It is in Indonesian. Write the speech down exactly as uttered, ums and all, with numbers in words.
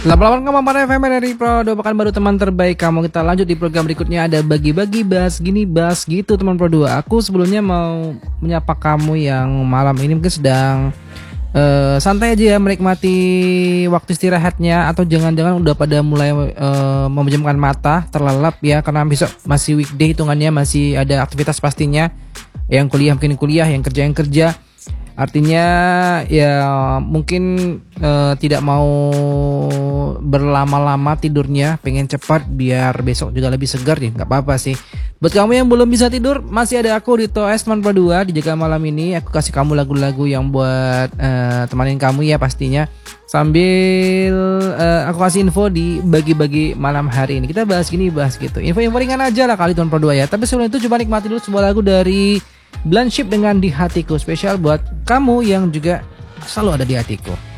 delapan delapan koma empat F M dari Pro dua Pekan Baru teman terbaik kamu. Kita lanjut di program berikutnya, ada bagi-bagi bahas gini bahas gitu teman Pro dua. Aku sebelumnya mau menyapa kamu yang malam ini mungkin sedang uh, santai aja ya, menikmati waktu istirahatnya, atau jangan-jangan udah pada mulai uh, memejamkan mata, terlelap ya, karena besok masih weekday hitungannya, masih ada aktivitas pastinya. Yang kuliah mungkin kuliah, yang kerja yang kerja. Artinya ya mungkin uh, tidak mau berlama-lama tidurnya, pengen cepat biar besok juga lebih segar ya, nggak apa-apa sih. Buat kamu yang belum bisa tidur, masih ada aku di Toes Teman Pro dua di Jaga Malam ini. Aku kasih kamu lagu-lagu yang buat uh, temanin kamu ya pastinya. Sambil uh, aku kasih info di bagi-bagi malam hari ini. Kita bahas gini bahas gitu, info-info ringan aja lah kali Teman Pro dua ya. Tapi sebelum itu coba nikmati dulu sebuah lagu dari Blanship dengan Di Hatiku, spesial buat kamu yang juga selalu ada di hatiku.